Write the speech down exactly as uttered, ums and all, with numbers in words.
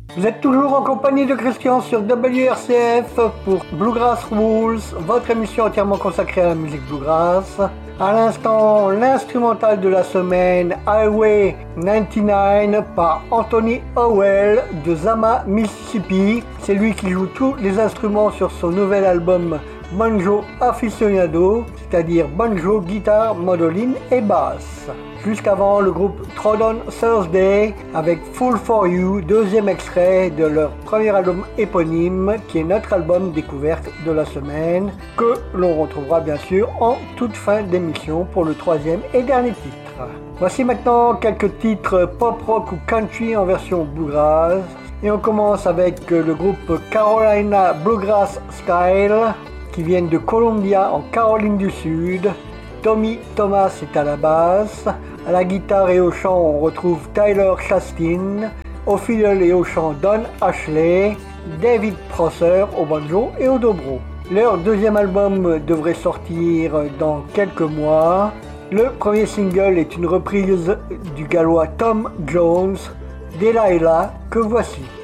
Vous êtes toujours en compagnie de Christian sur W R C F pour Bluegrass Rules, votre émission entièrement consacrée à la musique bluegrass. À l'instant, l'instrumental de la semaine, Highway quatre-vingt-dix-neuf par Anthony Howell de Zama, Mississippi. C'est lui qui joue tous les instruments sur son nouvel album Banjo Aficionado, c'est-à-dire banjo, guitare, mandoline et basse. Jusqu'avant, le groupe Trodden Thursday avec Fool for You, deuxième extrait de leur premier album éponyme, qui est notre album découverte de la semaine, que l'on retrouvera bien sûr en toute fin d'émission pour le troisième et dernier titre. Voici maintenant quelques titres pop rock ou country en version bluegrass, et on commence avec le groupe Carolina Bluegrass Style, qui viennent de Columbia en Caroline du Sud. Tommy Thomas est à la basse, à la guitare et au chant on retrouve Tyler Chastain, au fiddle et au chant Don Ashley, David Prosser au banjo et au dobro. Leur deuxième album devrait sortir dans quelques mois. Le premier single est une reprise du gallois Tom Jones, Delilah, que voici.